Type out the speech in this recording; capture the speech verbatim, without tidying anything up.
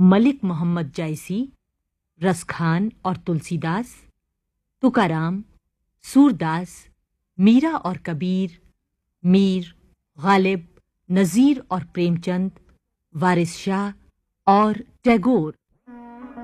मलिक मोहम्मद जायसी, रसखान और तुलसीदास, तुकाराम, सूरदास, मीरा और कबीर, मीर, गालिब, नज़ीर और प्रेमचंद, वारिस शाह और टैगोर